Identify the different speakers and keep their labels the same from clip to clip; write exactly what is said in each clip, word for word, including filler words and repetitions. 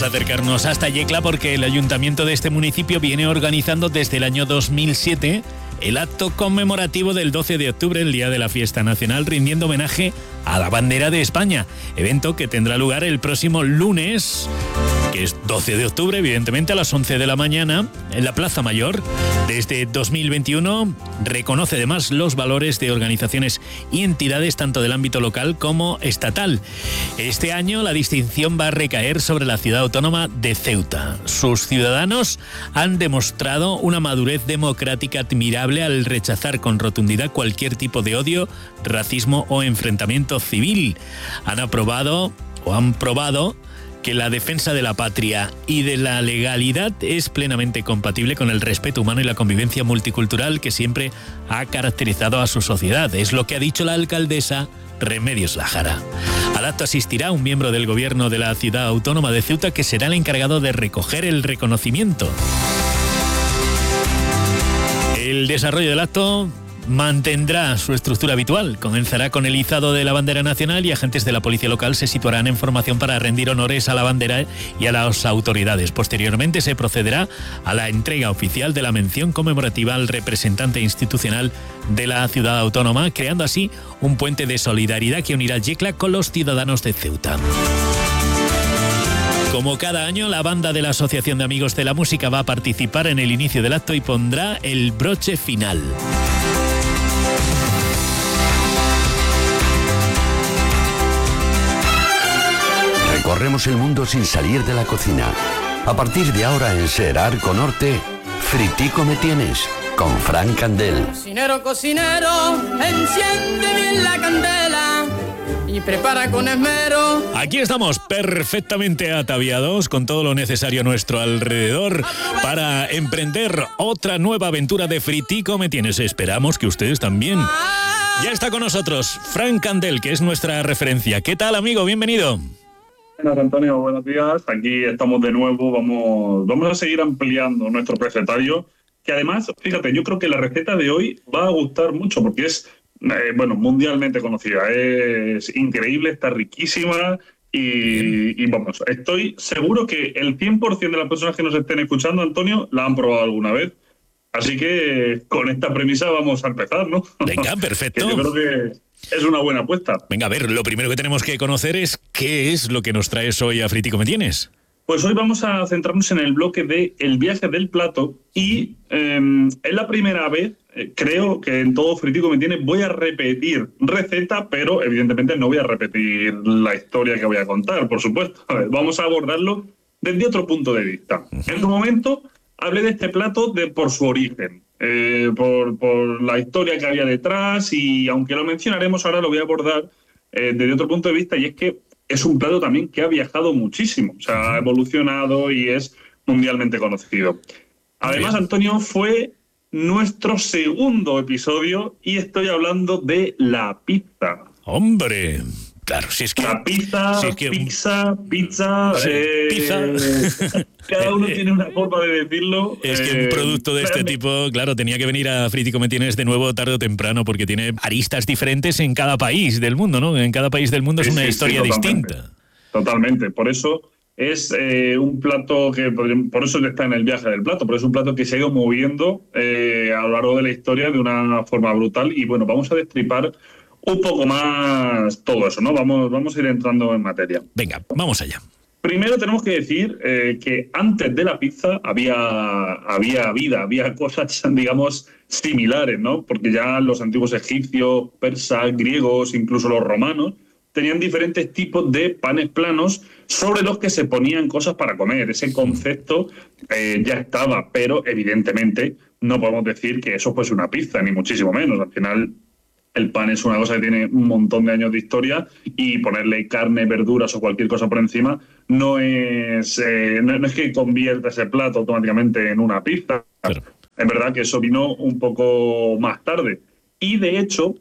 Speaker 1: acercarnos hasta Yecla porque el ayuntamiento de este municipio viene organizando desde el año dos mil siete el acto conmemorativo del doce de octubre, el Día de la Fiesta Nacional, rindiendo homenaje a la bandera de España. Evento que tendrá lugar el próximo lunes, que es doce de octubre, evidentemente, a las once de la mañana, en la Plaza Mayor. Desde dos mil veintiuno reconoce además los valores de organizaciones y entidades tanto del ámbito local como estatal. Este año la distinción va a recaer sobre la ciudad autónoma de Ceuta. Sus ciudadanos han demostrado una madurez democrática admirable al rechazar con rotundidad cualquier tipo de odio, racismo o enfrentamiento civil. Han aprobado o han probado que la defensa de la patria y de la legalidad es plenamente compatible con el respeto humano y la convivencia multicultural que siempre ha caracterizado a su sociedad. Es lo que ha dicho la alcaldesa Remedios Lajara. Al acto asistirá un miembro del gobierno de la ciudad autónoma de Ceuta, que será el encargado de recoger el reconocimiento. El desarrollo del acto mantendrá su estructura habitual. Comenzará con el izado de la bandera nacional y agentes de la policía local se situarán en formación para rendir honores a la bandera y a las autoridades. Posteriormente se procederá a la entrega oficial de la mención conmemorativa al representante institucional de la ciudad autónoma, creando así un puente de solidaridad que unirá Yecla con los ciudadanos de Ceuta. Como cada año, la banda de la Asociación de Amigos de la Música va a participar en el inicio del acto y pondrá el broche final.
Speaker 2: Recorremos el mundo sin salir de la cocina. A partir de ahora en Ser Arco Norte, Fritico me tienes, con Fran Candel.
Speaker 3: Cocinero, cocinero, enciende bien la candela y prepara con esmero.
Speaker 1: Aquí estamos perfectamente ataviados con todo lo necesario a nuestro alrededor para emprender otra nueva aventura de Fritico me tienes. Esperamos que ustedes también. Ya está con nosotros Fran Candel, que es nuestra referencia. ¿Qué tal, amigo? Bienvenido.
Speaker 4: Buenas, Antonio, buenos días. Aquí estamos de nuevo. Vamos, vamos a seguir ampliando nuestro recetario, que además, fíjate, yo creo que la receta de hoy va a gustar mucho porque es, eh, bueno, mundialmente conocida. Es increíble, está riquísima y, y vamos, estoy seguro que el cien por ciento de las personas que nos estén escuchando, Antonio, la han probado alguna vez. Así que con esta premisa vamos a empezar, ¿no?
Speaker 1: Venga, perfecto.
Speaker 4: Que yo creo que es una buena apuesta.
Speaker 1: Venga, a ver, lo primero que tenemos que conocer es qué es lo que nos traes hoy a Fritico me tienes.
Speaker 4: Pues hoy vamos a centrarnos en el bloque de El viaje del plato y eh, es la primera vez, eh, creo que en todo Fritico me tiene, voy a repetir receta, pero evidentemente no voy a repetir la historia que voy a contar, por supuesto. A ver, vamos a abordarlo desde otro punto de vista. Uh-huh. En su momento hablé de este plato de, por su origen, eh, por, por la historia que había detrás y aunque lo mencionaremos ahora lo voy a abordar eh, desde otro punto de vista y es que es un plato también que ha viajado muchísimo, o sea, ha evolucionado y es mundialmente conocido. Además, Antonio, fue nuestro segundo episodio y estoy hablando de la pizza.
Speaker 1: ¡Hombre! Claro, si es que...
Speaker 4: La pizza,
Speaker 1: si es que,
Speaker 4: pizza, pizza...
Speaker 1: Sí,
Speaker 4: eh,
Speaker 1: pizza.
Speaker 4: Cada uno tiene una forma de decirlo.
Speaker 1: Es que
Speaker 4: eh,
Speaker 1: un producto de este
Speaker 4: realmente...
Speaker 1: tipo, claro, tenía que venir a Fritico me tienes de nuevo tarde o temprano porque tiene aristas diferentes en cada país del mundo, ¿no? En cada país del mundo es
Speaker 4: sí,
Speaker 1: una
Speaker 4: sí,
Speaker 1: historia
Speaker 4: sí, totalmente,
Speaker 1: distinta.
Speaker 4: Totalmente, por eso es eh, un plato que, por eso está en el viaje del plato, pero es un plato que se ha ido moviendo eh, a lo largo de la historia de una forma brutal y bueno, vamos a destripar un poco más todo eso, ¿no? Vamos, vamos a ir entrando en materia.
Speaker 1: Venga, vamos allá.
Speaker 4: Primero tenemos que decir eh, que antes de la pizza había, había vida, había cosas, digamos, similares, ¿no? Porque ya los antiguos egipcios, persas, griegos, incluso los romanos, tenían diferentes tipos de panes planos sobre los que se ponían cosas para comer. Ese concepto eh, ya estaba, pero evidentemente no podemos decir que eso fuese una pizza, ni muchísimo menos. Al final, el pan es una cosa que tiene un montón de años de historia y ponerle carne, verduras o cualquier cosa por encima no es, eh, no, no es que convierta ese plato automáticamente en una pizza.
Speaker 1: Claro.
Speaker 4: Es verdad que eso vino un poco más tarde. Y de hecho,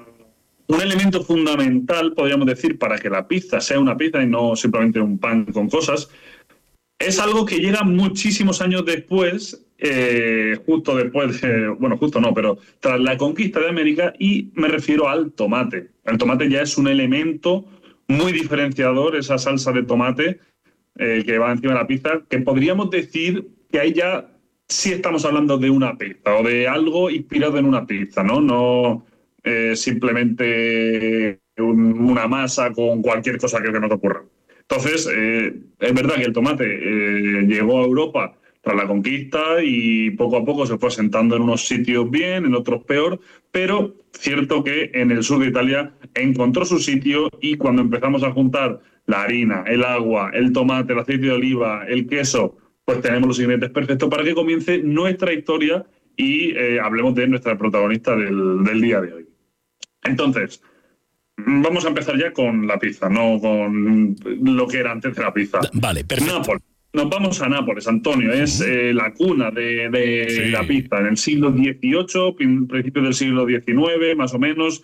Speaker 4: un elemento fundamental, podríamos decir, para que la pizza sea una pizza y no simplemente un pan con cosas, es algo que llega muchísimos años después, eh, justo después, de, bueno, justo no, pero tras la conquista de América, y me refiero al tomate. El tomate ya es un elemento muy diferenciador, esa salsa de tomate, eh, que va encima de la pizza, que podríamos decir que ahí ya sí estamos hablando de una pizza o de algo inspirado en una pizza, ¿no? No eh, simplemente un, una masa con cualquier cosa que, que nos ocurra. Entonces, eh, es verdad que el tomate eh, llegó a Europa tras la conquista y poco a poco se fue asentando en unos sitios bien, en otros peor, pero cierto que en el sur de Italia encontró su sitio y cuando empezamos a juntar la harina, el agua, el tomate, el aceite de oliva, el queso, pues tenemos los ingredientes perfectos para que comience nuestra historia y eh, hablemos de nuestra protagonista del, del día de hoy. Entonces, vamos a empezar ya con la pizza, no con lo que era antes de la pizza.
Speaker 1: Vale, perfecto.
Speaker 4: Nápoles. Nos vamos a Nápoles, Antonio. Es eh, la cuna de, de
Speaker 1: Sí.
Speaker 4: la pizza. En el siglo dieciocho, principios del siglo diecinueve, más o menos.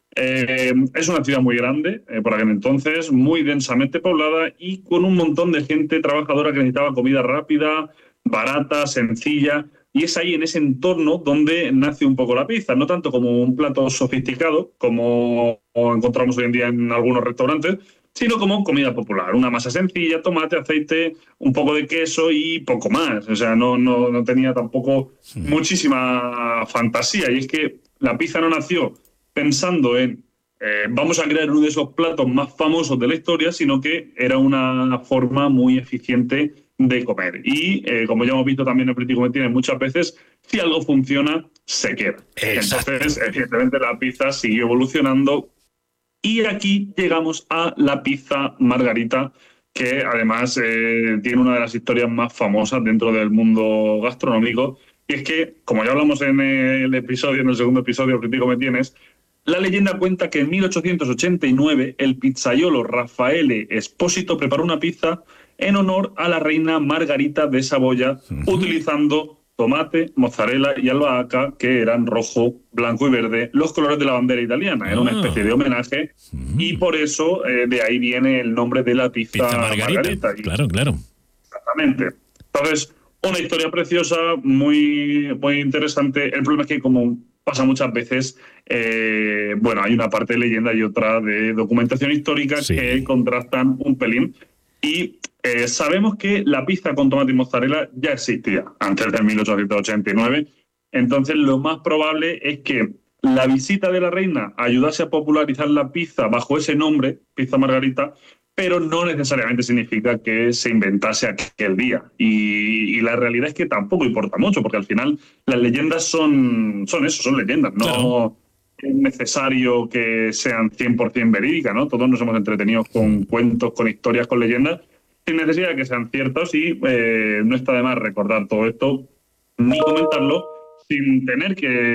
Speaker 4: Eh, es una ciudad muy grande, eh, por aquel entonces, muy densamente poblada y con un montón de gente trabajadora que necesitaba comida rápida, barata, sencilla. Y es ahí, en ese entorno, donde nace un poco la pizza. No tanto como un plato sofisticado, como encontramos hoy en día en algunos restaurantes, sino como comida popular. Una masa sencilla, tomate, aceite, un poco de queso y poco más. O sea, no, no, no tenía tampoco muchísima fantasía. Y es que la pizza no nació pensando en eh, vamos a crear uno de esos platos más famosos de la historia, sino que era una forma muy eficiente de comer. Y eh, como ya hemos visto también en Fritico Me Tienes muchas veces, si algo funciona, se queda.
Speaker 1: Exacto.
Speaker 4: Entonces, evidentemente, la pizza siguió evolucionando. Y aquí llegamos a la pizza margarita, que además eh, tiene una de las historias más famosas dentro del mundo gastronómico. Y es que, como ya hablamos en el episodio, en el segundo episodio de Fritico Me Tienes, la leyenda cuenta que en mil ochocientos ochenta y nueve el pizzaiolo Raffaele Esposito preparó una pizza en honor a la reina Margarita de Saboya, uh-huh. utilizando tomate, mozzarella y albahaca, que eran rojo, blanco y verde, los colores de la bandera italiana. Era una especie de homenaje uh-huh. y por eso eh, de ahí viene el nombre de la pizza,
Speaker 1: pizza margarita. margarita.
Speaker 4: Claro,
Speaker 1: claro.
Speaker 4: Exactamente. Entonces, una historia preciosa, muy, muy interesante. El problema es que, como pasa muchas veces, eh, bueno, hay una parte de leyenda y otra de documentación histórica sí. que contrastan un pelín. Y eh, sabemos que la pizza con tomate y mozzarella ya existía antes de mil ochocientos ochenta y nueve. Entonces, lo más probable es que la visita de la reina ayudase a popularizar la pizza bajo ese nombre, pizza margarita, pero no necesariamente significa que se inventase aquel día. Y, y la realidad es que tampoco importa mucho, porque al final las leyendas son, son eso, son leyendas, no claro. es necesario que sean cien por ciento verídicas, ¿no? Todos nos hemos entretenido con cuentos, con historias, con leyendas, sin necesidad de que sean ciertos y eh, no está de más recordar todo esto ni comentarlo sin tener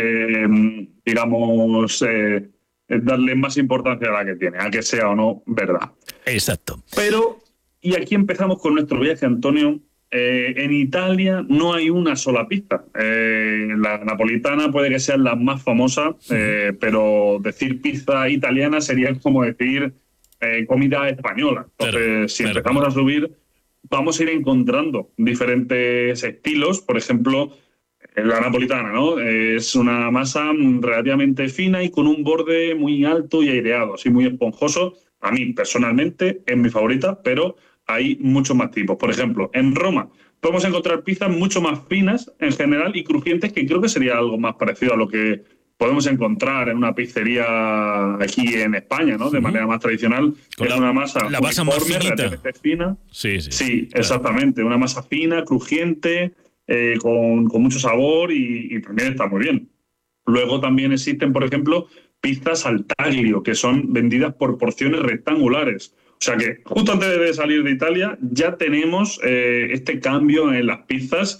Speaker 4: que, digamos, eh, darle más importancia a la que tiene, a que sea o no verdad.
Speaker 1: Exacto.
Speaker 4: Pero, y aquí empezamos con nuestro viaje, Antonio. Eh, en Italia no hay una sola pizza. Eh, la napolitana puede que sea la más famosa, eh, pero decir pizza italiana sería como decir eh, comida española. Entonces, claro, si claro, empezamos claro. a subir, vamos a ir encontrando diferentes estilos. Por ejemplo, la napolitana, ¿no? Es una masa relativamente fina y con un borde muy alto y aireado, así muy esponjoso. A mí, personalmente, es mi favorita, pero hay muchos más tipos. Por ejemplo, en Roma podemos encontrar pizzas mucho más finas en general y crujientes, que creo que sería algo más parecido a lo que podemos encontrar en una pizzería aquí en España, ¿no? De manera más tradicional.
Speaker 1: Con
Speaker 4: es
Speaker 1: la,
Speaker 4: una masa,
Speaker 1: la masa más finita.
Speaker 4: fina.
Speaker 1: Sí, sí.
Speaker 4: Sí, claro. exactamente. Una masa fina, crujiente, eh, con, con mucho sabor y, y también está muy bien. Luego también existen, por ejemplo, pizzas al taglio, que son vendidas por porciones rectangulares. O sea que justo antes de salir de Italia ya tenemos eh, este cambio en las pizzas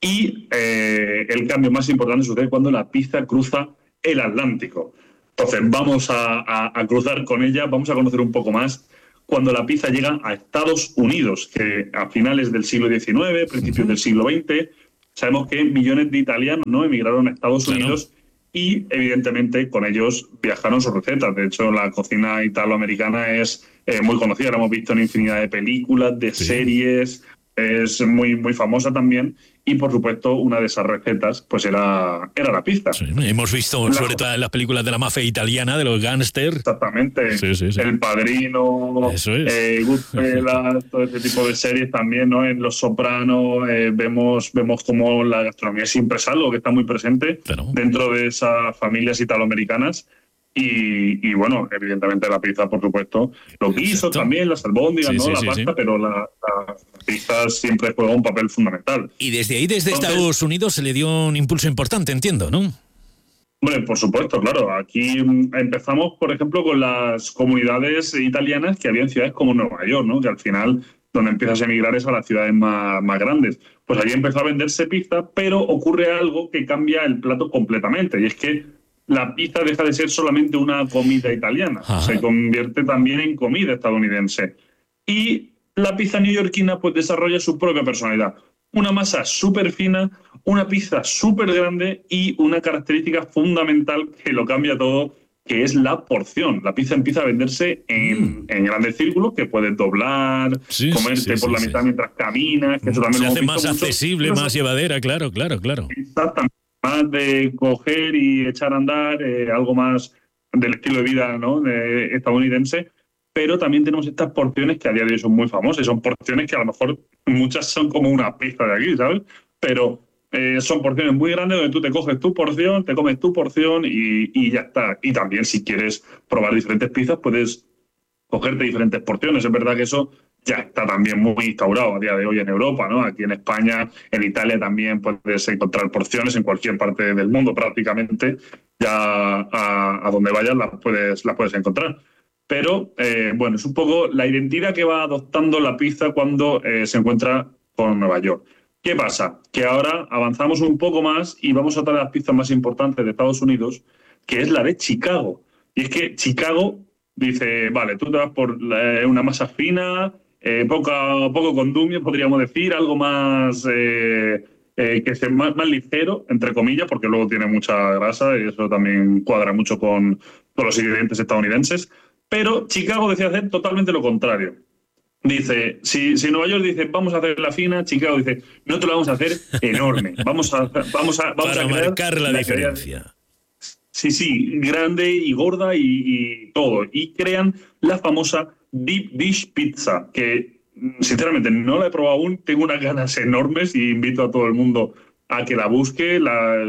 Speaker 4: y eh, el cambio más importante sucede cuando la pizza cruza el Atlántico. Entonces vamos a, a, a cruzar con ella, vamos a conocer un poco más cuando la pizza llega a Estados Unidos, que a finales del siglo diecinueve, principios del siglo veinte, sabemos que millones de italianos, ¿no?, emigraron a Estados
Speaker 1: claro.
Speaker 4: Unidos y evidentemente con ellos viajaron sus recetas. De hecho, la cocina italoamericana es eh, muy conocida, la hemos visto en infinidad de películas, de sí. series, es muy, muy famosa también. Y, por supuesto, una de esas recetas pues era, era la pizza.
Speaker 1: Sí, hemos visto, la, sobre todo en las películas de la mafia italiana, de los gángsters.
Speaker 4: Exactamente.
Speaker 1: Sí, sí, sí.
Speaker 4: El Padrino,
Speaker 1: Eso es.
Speaker 4: eh, Goodfellas, todo ese tipo de series también, ¿no? En Los Sopranos eh, vemos, vemos cómo la gastronomía siempre es algo que está muy presente
Speaker 1: Claro. dentro
Speaker 4: de esas familias italoamericanas. Y, y bueno, evidentemente la pizza, por supuesto, los guisos también, las albóndigas,
Speaker 1: sí,
Speaker 4: ¿no?
Speaker 1: Sí,
Speaker 4: la
Speaker 1: sí,
Speaker 4: pasta,
Speaker 1: sí.
Speaker 4: pero la, la pizza siempre juega un papel fundamental.
Speaker 1: Y desde ahí, desde
Speaker 4: Entonces,
Speaker 1: Estados Unidos, se le dio un impulso importante, entiendo, ¿no?
Speaker 4: Bueno, por supuesto, claro. Aquí empezamos, por ejemplo, con las comunidades italianas que había en ciudades como Nueva York, ¿no? Que al final, donde empiezas a emigrar es a las ciudades más, más grandes. Pues allí empezó a venderse pizza, pero ocurre algo que cambia el plato completamente, y es que la pizza deja de ser solamente una comida italiana,
Speaker 1: Ajá.
Speaker 4: se convierte también en comida estadounidense. Y la pizza neoyorquina pues desarrolla su propia personalidad. Una masa súper fina, una pizza súper grande y una característica fundamental que lo cambia todo, que es la porción. La pizza empieza a venderse en, mm. en grandes círculos que puedes doblar,
Speaker 1: sí,
Speaker 4: comerte
Speaker 1: sí,
Speaker 4: por
Speaker 1: sí,
Speaker 4: la
Speaker 1: sí.
Speaker 4: mitad mientras caminas. Que eso también
Speaker 1: se
Speaker 4: lo
Speaker 1: hace
Speaker 4: hemos
Speaker 1: más
Speaker 4: visto
Speaker 1: accesible,
Speaker 4: mucho.
Speaker 1: más llevadera, claro, claro, claro.
Speaker 4: Exactamente. Más de coger y echar a andar, eh, algo más del estilo de vida, ¿no? de estadounidense. Pero también tenemos estas porciones que a día de hoy son muy famosas. Son porciones que a lo mejor muchas son como una pizza de aquí, ¿sabes? Pero eh, son porciones muy grandes donde tú te coges tu porción, te comes tu porción y, y ya está. Y también si quieres probar diferentes pizzas puedes cogerte diferentes porciones. Es verdad que eso ya está también muy instaurado a día de hoy en Europa, ¿no? Aquí en España, en Italia también puedes encontrar porciones en cualquier parte del mundo prácticamente. Ya a, a donde vayas las puedes, las puedes encontrar. Pero, eh, bueno, es un poco la identidad que va adoptando la pizza cuando eh, se encuentra con Nueva York. ¿Qué pasa? Que ahora avanzamos un poco más y vamos a otra de las pizzas más importantes de Estados Unidos, que es la de Chicago. Y es que Chicago dice, vale, tú te vas por eh, una masa fina, eh, poca, poco condumio, podríamos decir, algo más, eh, eh, que sea más, más ligero, entre comillas, porque luego tiene mucha grasa y eso también cuadra mucho con, con los ingredientes estadounidenses. Pero Chicago decide hacer totalmente lo contrario. Dice, si, si Nueva York dice, vamos a hacer la fina, Chicago dice, no te la vamos a hacer enorme. Vamos a, vamos a, vamos
Speaker 1: Para
Speaker 4: a
Speaker 1: marcar la, la
Speaker 4: diferencia.
Speaker 1: Crear...
Speaker 4: Sí, sí, grande y gorda y, y todo. Y crean la famosa Deep Dish Pizza, que sinceramente no la he probado aún, tengo unas ganas enormes y invito a todo el mundo a que la busque. La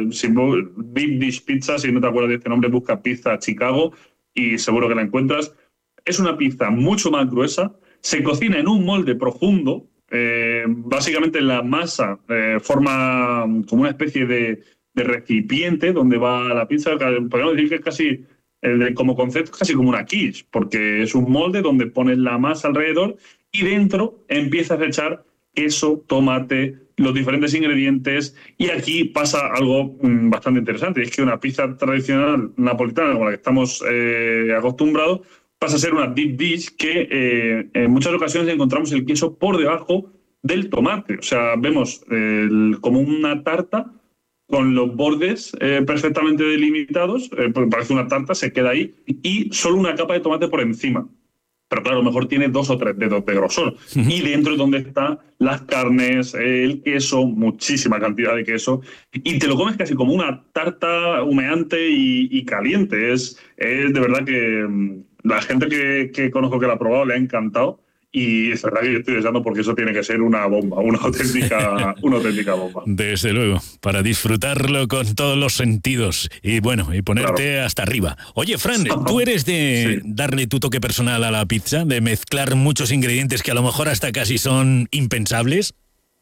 Speaker 4: Deep Dish Pizza, si no te acuerdas de este nombre, busca Pizza Chicago y seguro que la encuentras. Es una pizza mucho más gruesa, se cocina en un molde profundo, eh, básicamente la masa eh, forma como una especie de, de recipiente donde va la pizza. Podríamos decir que es casi, eh, como concepto, casi como una quiche, porque es un molde donde pones la masa alrededor y dentro empiezas a echar queso, tomate, los diferentes ingredientes. Y aquí pasa algo mmm, bastante interesante, y es que una pizza tradicional napolitana como la que estamos eh, acostumbrados pasa a ser una deep dish que eh, en muchas ocasiones encontramos el queso por debajo del tomate. O sea, vemos el, como una tarta con los bordes eh, perfectamente delimitados, eh, porque parece una tarta, se queda ahí, y solo una capa de tomate por encima. Pero claro, a lo mejor tiene dos o tres dedos de grosor. Y dentro es donde están las carnes, el queso, muchísima cantidad de queso. Y te lo comes casi como una tarta humeante y, y caliente. Es, es de verdad que la gente que, que conozco que la ha probado le ha encantado. Y es verdad que yo estoy deseando porque eso tiene que ser una bomba, una auténtica, una auténtica bomba.
Speaker 1: Desde luego, para disfrutarlo con todos los sentidos y bueno, y ponerte claro. hasta arriba. Oye, Fran, ¿tú eres de sí. darle tu toque personal a la pizza, de mezclar muchos ingredientes que a lo mejor hasta casi son impensables?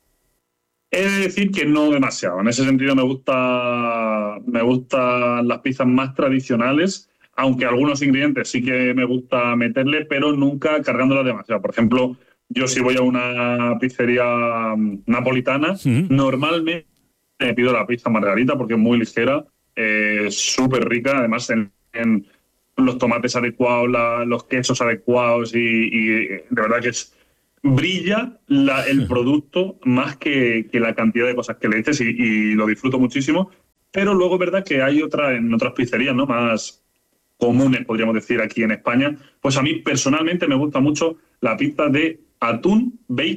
Speaker 4: He de decir que no demasiado. En ese sentido me gusta, me gustan las pizzas más tradicionales, aunque algunos ingredientes sí que me gusta meterle, pero nunca cargándolas demasiado. Por ejemplo, yo si voy a una pizzería napolitana, uh-huh. normalmente me pido la pizza margarita porque es muy ligera, eh, súper rica, además en, en los tomates adecuados, la, los quesos adecuados y, y de verdad que es, brilla la, el producto más que, que la cantidad de cosas que le eches y, y lo disfruto muchísimo. Pero luego es verdad que hay otra en otras pizzerías, ¿no? Más comunes, podríamos decir, aquí en España. Pues a mí personalmente me gusta mucho la pizza de atún, bacon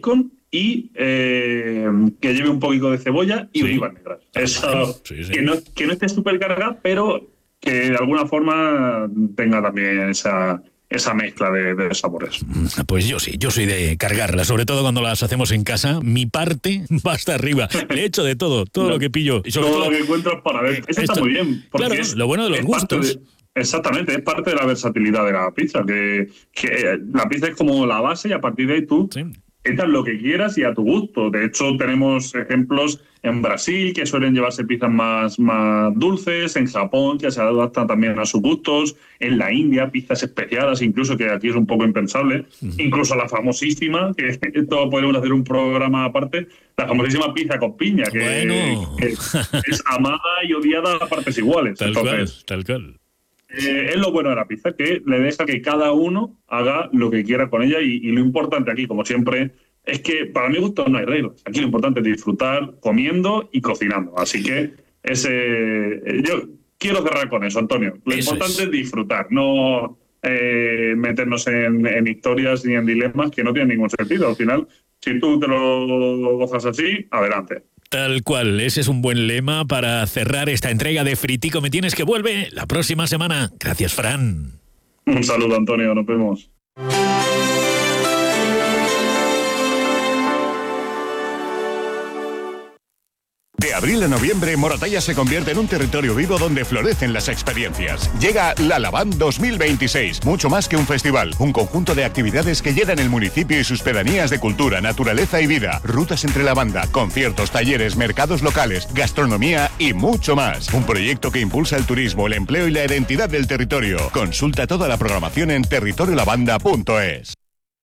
Speaker 4: y eh, que lleve un poquito de cebolla y sí. olivas negras. Eso, sí, sí. Que, no, que no esté súper cargada, pero que de alguna forma tenga también esa... esa mezcla de, de sabores.
Speaker 1: Pues yo sí, yo soy de cargarlas, sobre todo cuando las hacemos en casa. Mi parte va hasta arriba. Le echo de todo, todo no, lo que pillo. Y sobre
Speaker 4: todo,
Speaker 1: todo
Speaker 4: lo que encuentras para ver. Eso está muy bien. Porque
Speaker 1: claro,
Speaker 4: es,
Speaker 1: lo bueno de los gustos.
Speaker 4: De, exactamente, es parte de la versatilidad de la pizza. Que, que la pizza es como la base y a partir de ahí tú sí. echas lo que quieras y a tu gusto. De hecho, tenemos ejemplos en Brasil que suelen llevarse pizzas más, más dulces, en Japón que se adaptan también a sus gustos, en la India pizzas especiadas, incluso que aquí es un poco impensable, uh-huh. incluso la famosísima, que esto podemos hacer un programa aparte, la famosísima pizza con piña, que,
Speaker 1: bueno.
Speaker 4: que es amada y odiada a partes iguales.
Speaker 1: Tal
Speaker 4: Entonces,
Speaker 1: cual, tal cual.
Speaker 4: Eh, es lo bueno de la pizza, que le deja que cada uno haga lo que quiera con ella y, y lo importante aquí, como siempre, es que para mi gusto no hay reglas. Aquí lo importante es disfrutar comiendo y cocinando. Así que ese yo quiero cerrar con eso, Antonio. Lo eso importante es. es disfrutar, no eh, meternos en, en historias ni en dilemas que no tienen ningún sentido. Al final, si tú te lo gozas así, adelante.
Speaker 1: Tal cual, ese es un buen lema para cerrar esta entrega de Fritico Me Tienes, que vuelve la próxima semana. Gracias, Fran.
Speaker 4: Un saludo, Antonio, nos vemos.
Speaker 5: De abril a noviembre, Moratalla se convierte en un territorio vivo donde florecen las experiencias. Llega La Lavand dos mil veintiséis, mucho más que un festival, un conjunto de actividades que llenan el municipio y sus pedanías de cultura, naturaleza y vida, rutas entre la banda, conciertos, talleres, mercados locales, gastronomía y mucho más. Un proyecto que impulsa el turismo, el empleo y la identidad del territorio. Consulta toda la programación en territorio la banda punto es.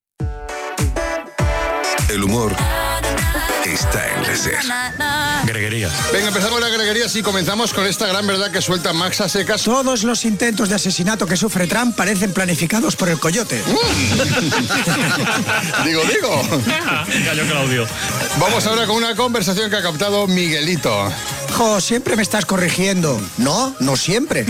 Speaker 6: El humor está en la SER.
Speaker 1: Greguerías.
Speaker 7: Venga, empezamos las greguerías y comenzamos con esta gran verdad que suelta Max a secas.
Speaker 8: Todos los intentos de asesinato que sufre Trump parecen planificados por el coyote. Mm.
Speaker 7: digo, digo.
Speaker 1: Gallo Claudio.
Speaker 7: Vamos ahora con una conversación que ha captado Miguelito.
Speaker 8: Jo, siempre me estás corrigiendo. No, no siempre.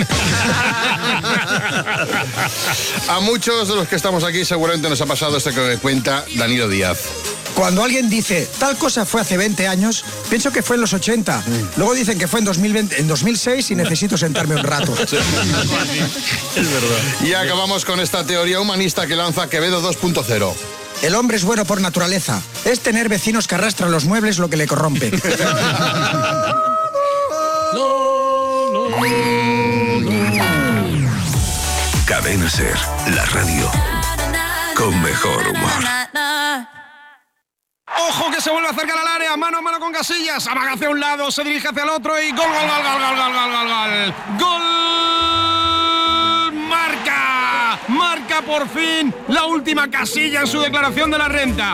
Speaker 7: A muchos de los que estamos aquí seguramente nos ha pasado esto que cuenta Danilo Díaz.
Speaker 8: Cuando alguien dice, tal cosa fue hace veinte años, pienso que fue en los ochenta. Luego dicen que fue en, dos mil veinte, en dos mil seis y necesito sentarme un rato.
Speaker 1: Sí. Es verdad.
Speaker 7: Y acabamos con esta teoría humanista que lanza Quevedo dos punto cero.
Speaker 8: El hombre es bueno por naturaleza. Es tener vecinos que arrastran los muebles lo que le corrompe.
Speaker 6: Cadena SER, la radio con mejor humor.
Speaker 9: Ojo que se vuelve a acercar al área, mano a mano con Casillas, amaga hacia un lado, se dirige hacia el otro y gol, gol, gol, gol, gol, gol, gol, gol, gol, gol, marca, marca por fin la última Casilla en su declaración de la renta.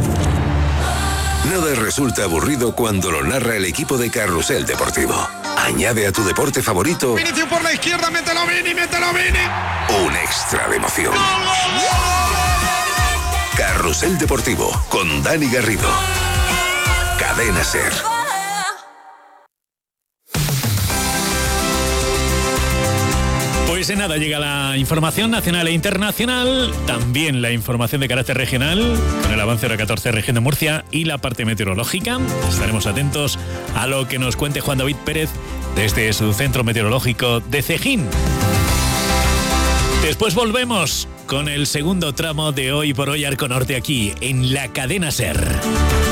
Speaker 6: Nada resulta aburrido cuando lo narra el equipo de Carrusel Deportivo. Añade a tu deporte favorito
Speaker 9: Vinicius por la izquierda, mételo Vini, mételo Vini.
Speaker 6: Un extra de emoción. ¡Gol, gol, gol! Carrusel Deportivo con Dani Garrido. Cadena SER.
Speaker 1: Pues en nada llega la información nacional e internacional, también la información de carácter regional, con el avance hora catorce región de Murcia y la parte meteorológica. Estaremos atentos a lo que nos cuente Juan David Pérez desde su centro meteorológico de Cejín. Después volvemos con el segundo tramo de Hoy por Hoy Arco Norte aquí en la Cadena SER.